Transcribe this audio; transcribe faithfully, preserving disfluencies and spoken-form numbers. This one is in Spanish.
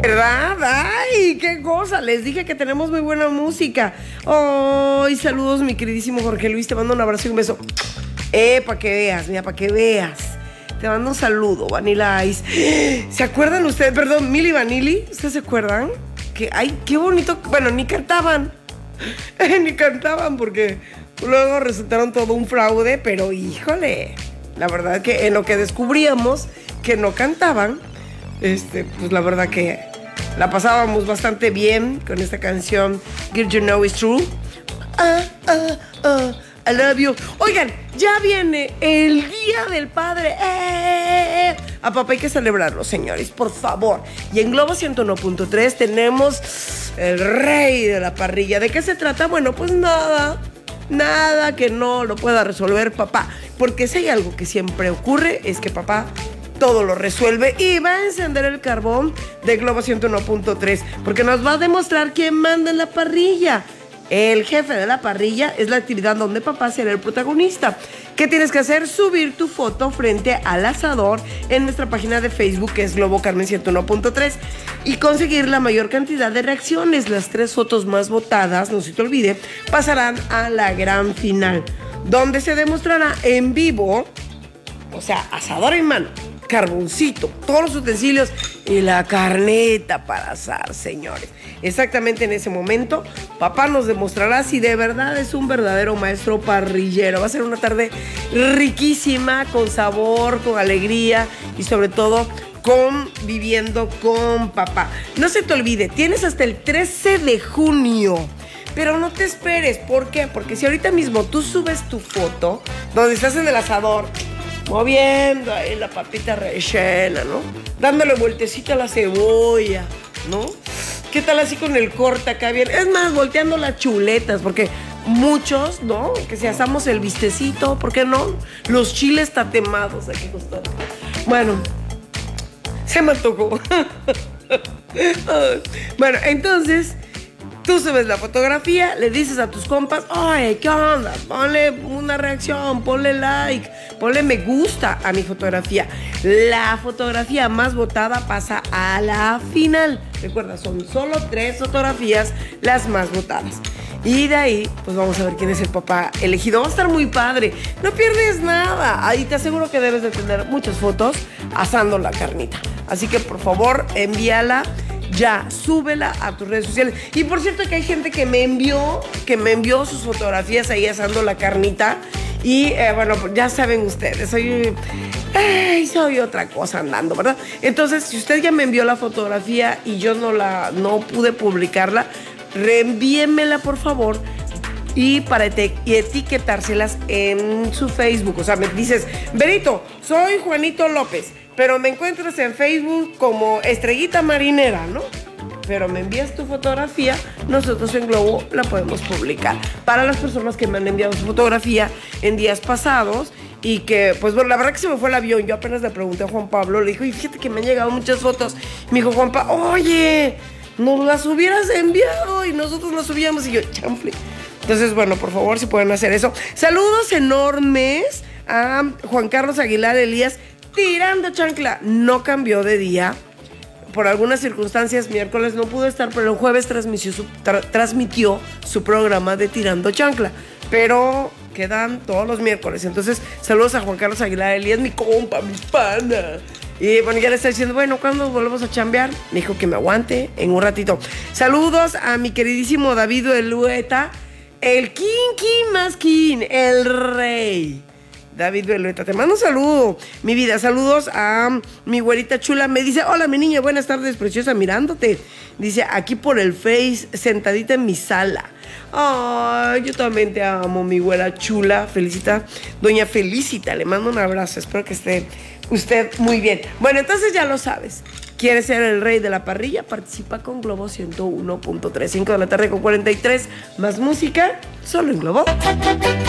¿Verdad? ¡Ay, qué cosa! Les dije que tenemos muy buena música. ¡Ay, saludos, mi queridísimo Jorge Luis! Te mando un abrazo y un beso. Eh, para que veas, mira, para que veas. Te mando un saludo, Vanilla Ice. ¿Se acuerdan ustedes? Perdón, Milli Vanilli. ¿Ustedes se acuerdan? Que, ay, qué bonito. Bueno, ni cantaban. Ni cantaban porque luego resultaron todo un fraude. Pero, híjole, la verdad que en lo que descubríamos que no cantaban, este, pues la verdad que la pasábamos bastante bien con esta canción Girl You Know It's True. Ah, ah, ah, I love you. Oigan, ya viene el Día del Padre. ¡Eh, eh, eh! A papá hay que celebrarlo, señores, por favor. Y en Globo ciento uno punto tres tenemos el rey de la parrilla. ¿De qué se trata? Bueno, pues nada, nada que no lo pueda resolver papá. Porque si hay algo que siempre ocurre es que papá todo lo resuelve y va a encender el carbón de Globo ciento uno punto tres porque nos va a demostrar quién manda en la parrilla. El jefe de la parrilla es la actividad donde papá será el protagonista. ¿Qué tienes que hacer? Subir tu foto frente al asador en nuestra página de Facebook, que es Globo Carmen ciento uno punto tres, y conseguir la mayor cantidad de reacciones. Las tres fotos más votadas, no se te olvide, pasarán a la gran final, donde se demostrará en vivo, o sea, asador en mano, carboncito, todos los utensilios y la carneta para asar, señores. Exactamente en ese momento, papá nos demostrará si de verdad es un verdadero maestro parrillero. Va a ser una tarde riquísima, con sabor, con alegría y sobre todo conviviendo con papá. No se te olvide, tienes hasta el trece de junio. Pero no te esperes, ¿por qué? Porque si ahorita mismo tú subes tu foto donde estás en el asador, moviendo ahí la papita rellena, ¿no? Dándole vueltecita a la cebolla, ¿no? ¿Qué tal así con el corte acá bien? Es más, volteando las chuletas, porque muchos, ¿no? Que si asamos el bistecito, ¿por qué no? Los chiles tatemados aquí costando. Bueno, se me antojó. Bueno, entonces tú subes la fotografía, le dices a tus compas, oye, ¿qué onda? Ponle una reacción, ponle like, ponle me gusta a mi fotografía. La fotografía más votada pasa a la final. Recuerda, son solo tres fotografías las más votadas. Y de ahí, pues vamos a ver quién es el papá elegido. Va a estar muy padre. No pierdes nada. Ahí te aseguro que debes de tener muchas fotos asando la carnita. Así que, por favor, envíala ya, súbela a tus redes sociales. Y por cierto que hay gente que me envió, que me envió sus fotografías ahí asando la carnita. Y eh, bueno, ya saben ustedes, soy, ay, soy otra cosa andando, ¿verdad? Entonces, si usted ya me envió la fotografía y yo no la, no pude publicarla, reenvíenmela por favor y para eti- y etiquetárselas en su Facebook. O sea, me dices, Benito, soy Juanito López, pero me encuentras en Facebook como Estrellita Marinera, ¿no? Pero me envías tu fotografía, nosotros en Globo la podemos publicar. Para las personas que me han enviado su fotografía en días pasados y que, pues bueno, la verdad que se me fue el avión. Yo apenas le pregunté a Juan Pablo, le dijo, y fíjate que me han llegado muchas fotos. Me dijo Juanpa, oye, nos las hubieras enviado y nosotros las subíamos. Y yo, chanfle. Entonces, bueno, por favor, si pueden hacer eso. Saludos enormes a Juan Carlos Aguilar Elías. Tirando chancla, no cambió de día. Por algunas circunstancias, miércoles no pudo estar, pero el jueves transmitió su, tra- transmitió su programa de Tirando Chancla. Pero quedan todos los miércoles. Entonces, saludos a Juan Carlos Aguilar Elías, mi compa, mi pana. Y bueno, ya le está diciendo, bueno, ¿cuándo volvemos a chambear? Me dijo que me aguante en un ratito. Saludos a mi queridísimo David Belueta, el kinky más kin, el rey. David Belueta, te mando un saludo, mi vida. Saludos a mi güerita chula. Me dice, hola mi niña, buenas tardes, preciosa, mirándote. Dice, aquí por el Face, sentadita en mi sala. Ay, yo también te amo, mi güera chula. Felicita, doña Felicita, le mando un abrazo. Espero que esté usted muy bien. Bueno, entonces ya lo sabes. ¿Quieres ser el rey de la parrilla? Participa con Globo ciento uno punto tres. cinco de la tarde con cuarenta y tres. Más música, solo en Globo.